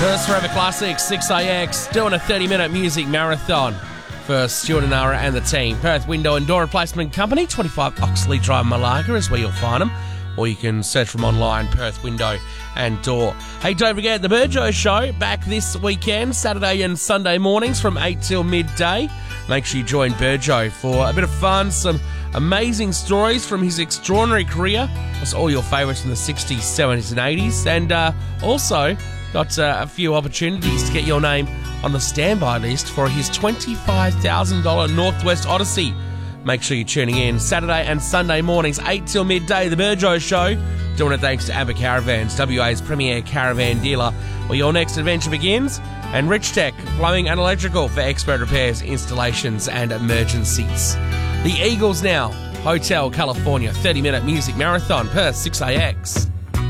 Perth's Forever Classics, 6AX, doing a 30-minute music marathon for Stuart and Nara and the team. Perth Window and Door Replacement Company, 25 Oxley Drive, Malaga is where you'll find them. Or you can search from online, Perth Window and Door. Hey, don't forget, the Burjo Show back this weekend, Saturday and Sunday mornings from 8 till midday. Make sure you join Burjo for a bit of fun, some amazing stories from his extraordinary career. That's all your favourites from the 60s, 70s and 80s. And also got a few opportunities to get your name on the standby list for his $25,000 Northwest Odyssey. Make sure you're tuning in Saturday and Sunday mornings, 8 till midday, the Burjo Show. Doing it thanks to ABBA Caravans, WA's premier caravan dealer, where your next adventure begins. And Rich Tech, plumbing and electrical for expert repairs, installations and emergencies. The Eagles now, Hotel California, 30-minute music marathon, Perth, 6AX.